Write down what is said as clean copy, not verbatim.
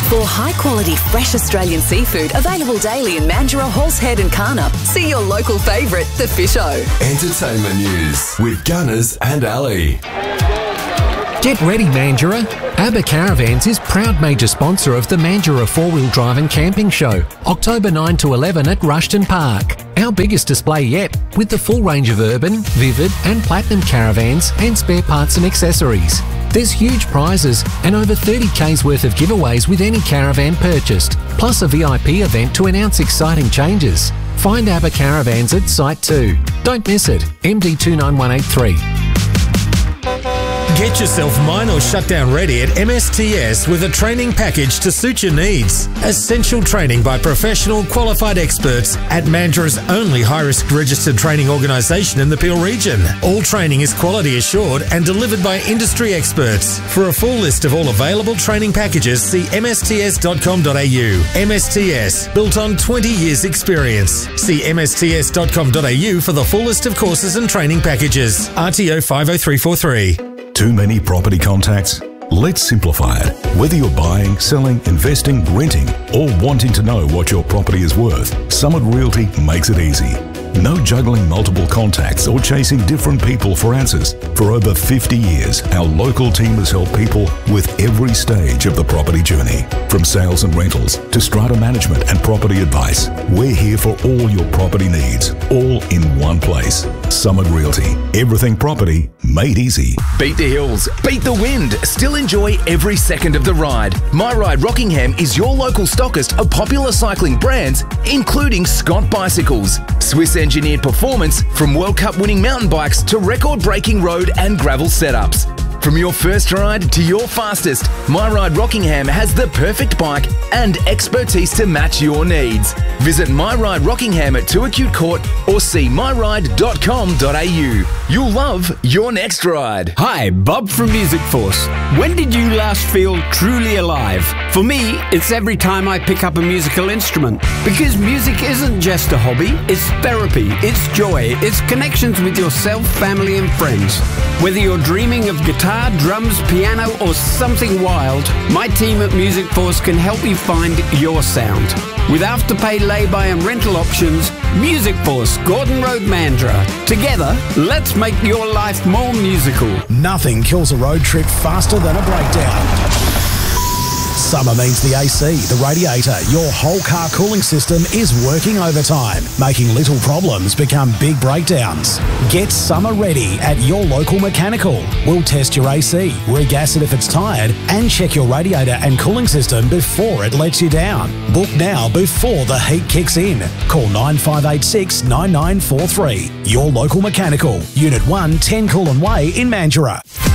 For high-quality, fresh Australian seafood available daily in Mandurah, Horsehead and Karnup, see your local favourite, The Fish O. Entertainment news with Gunners and Ali. Get ready, Mandurah. ABBA Caravans is proud major sponsor of the Mandurah 4-wheel drive and camping show, October 9 to 11 at Rushton Park. Our biggest display yet, with the full range of urban, vivid and platinum caravans and spare parts and accessories. There's huge prizes and over 30K's worth of giveaways with any caravan purchased, plus a VIP event to announce exciting changes. Find ABBA Caravans at Site 2. Don't miss it, MD29183. Get yourself mine or shutdown ready at MSTS with a training package to suit your needs. Essential training by professional qualified experts at Mandurah's only high-risk registered training organisation in the Peel region. All training is quality assured and delivered by industry experts. For a full list of all available training packages, see msts.com.au. MSTS, built on 20 years experience. See msts.com.au for the full list of courses and training packages. RTO 50343. Too many property contacts? Let's simplify it. Whether you're buying, selling, investing, renting, or wanting to know what your property is worth, Summit Realty makes it easy. No juggling multiple contacts or chasing different people for answers. For over 50 years, our local team has helped people with every stage of the property journey. From sales and rentals to strata management and property advice, we're here for all your property needs, all in one place. Summit Realty. Everything property made easy. Beat the hills, beat the wind, still enjoy every second of the ride. My Ride Rockingham is your local stockist of popular cycling brands, including Scott Bicycles. Swiss engineered performance from World Cup winning mountain bikes to record-breaking road and gravel setups. From your first ride to your fastest, My Ride Rockingham has the perfect bike and expertise to match your needs. Visit My Ride Rockingham at 2 Acute Court or see myride.com.au. You'll love your next ride. Hi, Bob from Music Force. When did you last feel truly alive? For me, it's every time I pick up a musical instrument. Because music isn't just a hobby, it's therapy, it's joy, it's connections with yourself, family and friends. Whether you're dreaming of guitar, drums, piano or something wild, my team at Music Force can help you find your sound. With after-pay lay-by and rental options, Music Force, Gordon Road, Mandurah. Together, let's make your life more musical. Nothing kills a road trip faster than a breakdown. Summer means the AC, the radiator, your whole car cooling system is working overtime, making little problems become big breakdowns. Get summer ready at your local mechanical. We'll test your AC, regas it if it's tired, and check your radiator and cooling system before it lets you down. Book now before the heat kicks in. Call 9586 9943. Your local mechanical. Unit 1, 10 Coolin Way in Mandurah.